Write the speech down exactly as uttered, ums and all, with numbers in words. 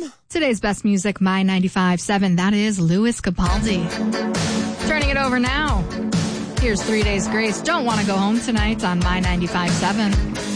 Today's best music, My ninety-five point seven. That is Louis Capaldi. Turning it over now. Here's Three Days Grace. Don't want to go home tonight on My ninety-five point seven.